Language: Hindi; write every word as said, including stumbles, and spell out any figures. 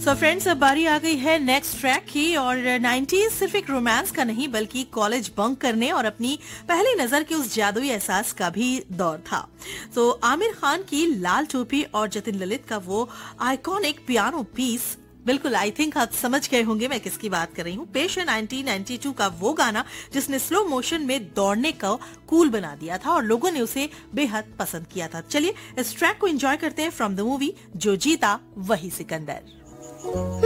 सो फ्रेंड्स, अब बारी आ गई है नेक्स्ट ट्रैक की। और नाइंटीज़ सिर्फ एक रोमांस का नहीं बल्कि कॉलेज बंक करने और अपनी पहली नजर के उस जादुई एहसास का भी दौर था। तो आमिर खान की लाल टोपी और जतिन ललित का वो आइकॉनिक पियानो पीस, बिल्कुल आई थिंक आप समझ गए होंगे मैं किसकी बात कर रही हूँ। पेश है नाइंटीन नाइंटी टू का वो गाना जिसने स्लो मोशन में दौड़ने को कूल बना दिया था और लोगों ने उसे बेहद पसंद किया था। चलिए इस ट्रैक को एंजॉय करते हैं फ्रॉम द मूवी जो जीता वही सिकंदर।